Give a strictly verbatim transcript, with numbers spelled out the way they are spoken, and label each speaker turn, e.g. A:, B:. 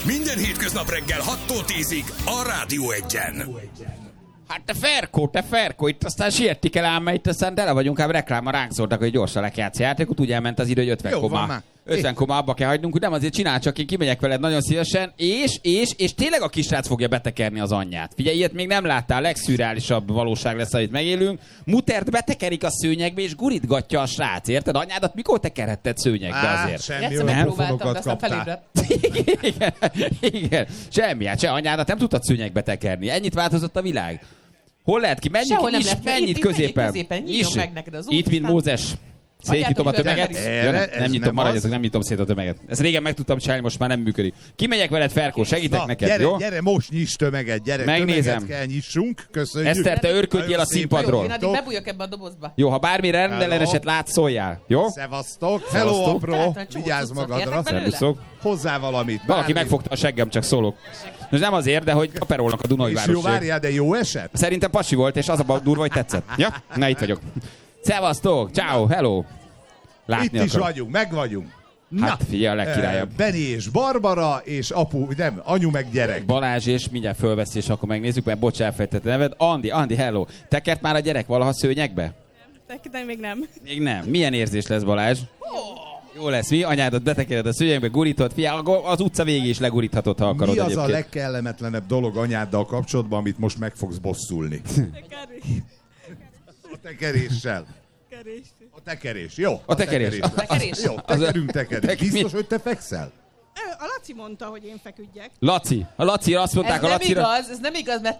A: Minden hétköznap reggel hattól tízig a Rádió Egyen.
B: Hát te Ferkó, te Ferkó, itt aztán sietik el ám, mert itt aztán tele vagyunk, ám reklámmal ránk szóltak, hogy gyorsan le kell játsz játékot, úgy elment az idő, hogy ötven komma. ötven komma abba kell hagynunk, hogy nem azért csinál, csak én kimegyek veled nagyon szívesen, és, és, és tényleg a kisrác fogja betekerni az anyját. Figyelj, ilyet még nem láttál, a legszürreálisabb valóság lesz, amit megélünk. Mutert betekerik a szőnyegbe, és gurítgatja a srác, érted? Anyádat mikor tekerhetted szőnyegbe azért?
C: Semmi, nem próbáltam, de aztán felébredt.
B: igen, igen, semmi, hát se anyádat nem tudtad szőnyegbe tekerni. Ennyit változott a világ. Hol lehet ki? Menjünk
C: Sehol nem
B: is,
C: lehet.
B: mennyit
C: Itt- itt
B: középen.
C: középen, nyíljon meg neked az út,
B: Itt, mint
C: aztán-
B: Mózes. Szétnyitom a
C: Adjátok
B: tömeget.
C: is
B: Ja, nem,
D: ez
B: nem nyitom,
D: nem
B: maradjatok,
D: az.
B: nem nyitom szét a tömeget. Ezt régen meg tudtam csinálni, most már nem működik. Kimegyek veled, Ferkó, segítek
D: Na,
B: neked,
D: gyere,
B: jó?
D: gyere, most nyiss tömeget, gyere,
B: Megnézem.
D: tömeget kell nyissunk, köszönjük.
B: Eszter, te örködjél a
D: Nagyon szépen
B: színpadról.
C: Én addig bebújok ebbe a dobozba.
B: Jó, ha bármi rendelleneset látsz, szóljál. Jó?
D: Szevasztok. Hello,
B: Szevasztok.
D: apró.
C: Tehát, hogy csomó
D: Vigyázz
C: cuccot
D: magadra.
C: értek belőle?
B: Szervuszok.
D: Hozzá valamit.
B: Valaki
D: bármi.
B: megfogta a seggem, csak szólok. Most nem azért, de hogy kaperolnak a Dunai
D: És jó,
B: városig.
D: várjál, de jó eset?
B: Szerintem pasi volt, és az a durva, hogy tetszett. Ja? Na, itt vagyok. Szevasztok, ciao, hello. Látni
D: Itt is
B: akarom.
D: vagyunk, meg vagyunk.
B: Hát figyelj, a legkirályabb.
D: eh, Benni és Barbara, és apu, nem, anyu meg gyerek.
B: Balázs, és mindjárt fölveszi, és akkor megnézzük, mert bocs, elfejtette neved. Andi, Andi, hello. Tekert már a gyerek valaha szőnyegbe?
E: De még nem.
B: Még nem. Milyen érzés lesz, Balázs? Jó lesz, mi? Anyádat betekered a szőnyegbe, gurítod. Figyelj, az utca végig is leguríthatod, ha akarod
D: Mi az
B: egyébként.
D: a legkellemetlenebb dolog anyáddal kapcsolatban, amit most meg fogsz bosszulni? A tekeréssel. A tekerés, jó.
B: A tekerés.
D: lesz.
C: Tekerés?
D: Jó, tekerünk, tekerés.
B: Tek-
D: Biztos,
B: mi?
D: hogy te fekszel?
E: A Laci mondta, hogy én feküdjek.
B: Laci. A Laci, azt mondták
C: Ez
B: a
C: nem
B: Lacira.
C: igaz, ez nem igaz, mert